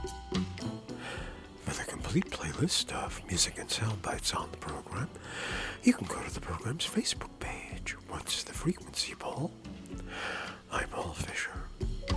For the complete playlist of music and sound bites on the program, you can go to the program's Facebook page. What's the frequency, Paul?